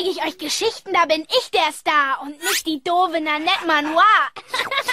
zeige ich euch Geschichten, da bin ich der Star und nicht die doofe Nanette Manoir.